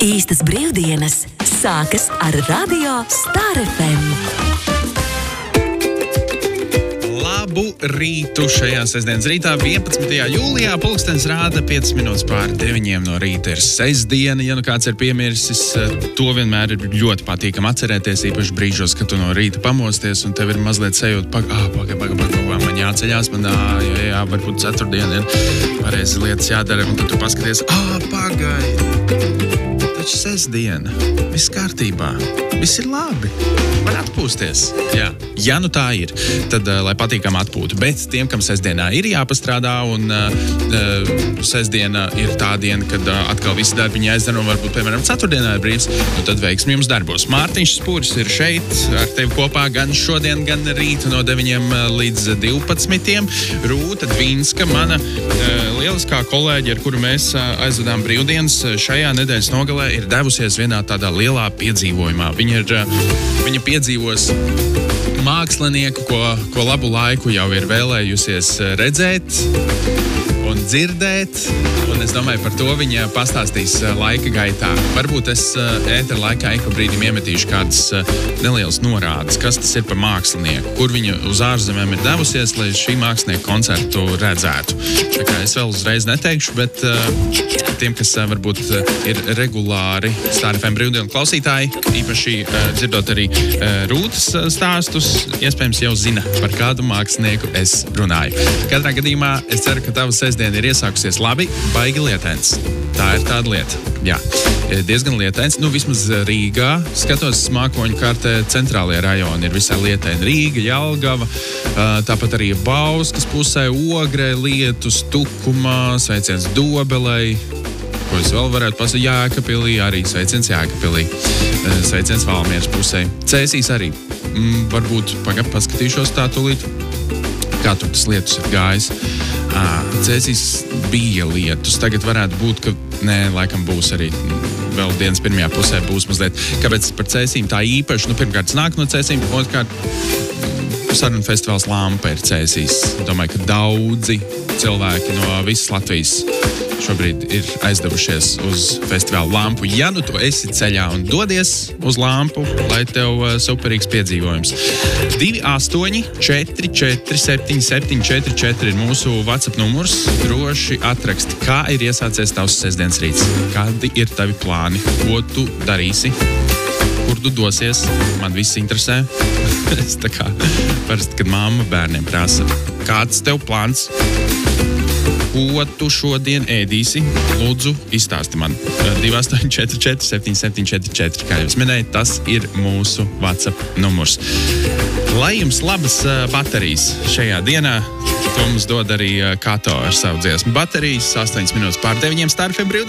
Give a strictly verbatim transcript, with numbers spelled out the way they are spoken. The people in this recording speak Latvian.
Īstas brīvdienas sākas ar Radio Star F M. Labu rītu šajā sestdienas rītā, vienpadsmitajā jūlijā, pulkstenis rāda piecas minūtes pār deviņiem no rīta. Ir sestdiena, ja nu kāds ir piemirsis, to vienmēr ir ļoti patīkami atcerēties, īpaši brīžos, kad tu no rīta pamosties un tev ir mazliet sajūta, pag, ah, paga, paga, paga, paga, man jāceļās, man, ā, jā, jā, varbūt ceturtdiena ir pareizi lietas jādara, un tad tu paskaties, ā, pagaidi, taču sestdiena, viss kārtībā, viss ir labi. Var atpūsties. Jā. Ja nu tā ir, tad uh, lai patīkam atpūtu. Bet tiem, kam sestdienā ir jāpastrādā un uh, sestdiena ir tā diena, kad uh, atkal visi darbiņi aizdara un varbūt, piemēram, ceturtdienā ir brīvs, nu tad veiksmi jums darbos. Mārtiņš Spūris ir šeit ar tevi kopā gan šodien, gan rīt no deviņiem līdz divpadsmitiem. Rūta Dvīnska, mana uh, lieliskā kolēģi, ar kuru mēs uh, aizvedām brīvdienas, šajā nedēļas nogalē ir devusies vienā tādā lielā piedzīvojumā. Viņa ir uh, viņa piedzīvos mākslinieku, ko, ko labu laiku jau ir vēlējusies redzēt un dzirdēt, un es domāju, par to viņa pastāstīs laika gaitā. Varbūt es ētera laikā ik pa brīdim iemetīšu kādas nelielas norādes, kas tas ir par mākslinieku, kur viņa uz ārzemēm ir devusies, lai šī mākslinieka koncertu redzētu. Tā kā es vēl uzreiz neteikšu, bet uh, tiem, kas uh, varbūt uh, ir regulāri Star F M brīvdienu klausītāji, īpaši uh, dzirdot arī uh, Rūtas uh, stāstus, iespējams jau zina, par kādu mākslinieku es runāju. Katrā gadījumā es ceru, ka tavas sestdiena ir iesākusies labi, baigi lietains. Tā ir tāda lieta. Jā, diezgan lietains. Nu, vismaz Rīgā, skatos mākoņu kartē, centrālajā rajona ir visai lietaini. Rīga, Jelgava, tāpat arī Bauskas pusē, Ogrē, Lietus, Tukumā, sveiciens Dobelei. Ko es vēl varētu pasakāt? Jēkabpilī, arī sveiciens Jēkabpilī. Sveiciens Valmieras pusē. Cēsīs arī. Mm, varbūt pagad paskatīšos tā tūlīt. Kā tur tas lietus ir gājis. À, Cēsīs bija lietus. Tagad varētu būt, ka nē, laikam būs arī vēl dienas pirmajā pusē būs mazliet. Kāpēc par Cēsīm tā īpaši? Nu, pirmkārt, nāk no Cēsīm, otrkārt, sarunu festivāls Lampa ir Cēsīs. Domāju, ka daudzi cilvēki no visas Latvijas šobrīd ir aizdevušies uz festivālu Lampu. Ja nu tu esi ceļā un dodies uz Lampu, lai tev uh, superīgs piedzīvojums. divi astoņi četri četri septiņi septiņi četri četri ir mūsu WhatsApp numurs. Droši atraksti, kā ir iesācies tavs sestdienas rīts. Kādi ir tavi plāni? Ko tu darīsi? Kur tu dosies? Man viss interesē. Es tā kā parasti, kad mamma bērniem prasa, kāds tev plāns? Ko tu šodien ēdīsi? Lūdzu, izstāsti man. divi astoņi četri četri septiņi septiņi četri četri. Kā jau es minēju, tas ir mūsu WhatsApp numurs. Lai jums labas baterijas šajā dienā, to mums dod arī Kato ar savu dziesmu. Baterijas astoņas minūtes pār deviņiem Star F M brīvdien.